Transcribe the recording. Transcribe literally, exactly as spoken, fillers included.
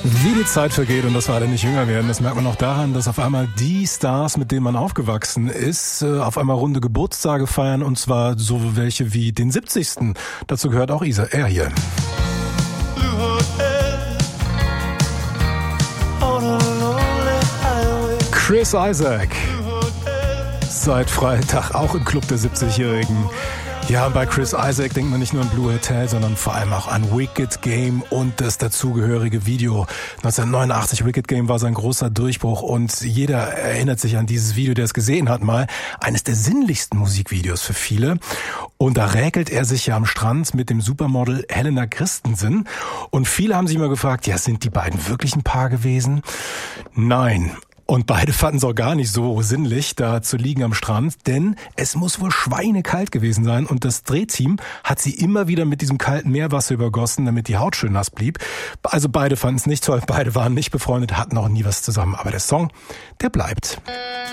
Wie die Zeit vergeht und dass wir alle nicht jünger werden, das merkt man auch daran, dass auf einmal die Stars, mit denen man aufgewachsen ist, auf einmal runde Geburtstage feiern, und zwar so welche wie den siebzigsten. Dazu gehört auch Isa, er hier. Chris Isaak. Seit Freitag auch im Club der siebzigjährigen. Ja, bei Chris Isaak denkt man nicht nur an Blue Hotel, sondern vor allem auch an Wicked Game und das dazugehörige Video. neunzehnhundertneunundachtzig, Wicked Game war sein großer Durchbruch und jeder erinnert sich an dieses Video, der es gesehen hat mal. Eines der sinnlichsten Musikvideos für viele. Und da räkelt er sich ja am Strand mit dem Supermodel Helena Christensen. Und viele haben sich immer gefragt, ja, sind die beiden wirklich ein Paar gewesen? Nein. Und beide fanden es auch gar nicht so sinnlich, da zu liegen am Strand, denn es muss wohl schweinekalt gewesen sein und das Drehteam hat sie immer wieder mit diesem kalten Meerwasser übergossen, damit die Haut schön nass blieb. Also beide fanden es nicht toll, beide waren nicht befreundet, hatten auch nie was zusammen, aber der Song, der bleibt.